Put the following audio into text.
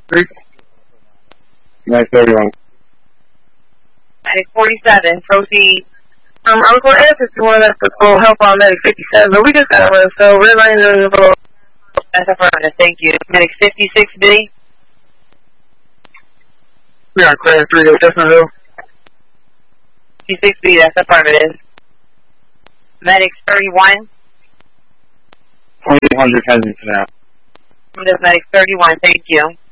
Medic 31. Medic 47, proceed. Uncle F is the one that's supposed to help on Medic 57, but we just got one, so we're running the vote. That's affirmative, thank you. Medic 56B. We are clear 3 to Chestnut 56B, that's affirmative. Medic 31. 2800 Kensington now. Medic 31, thank you.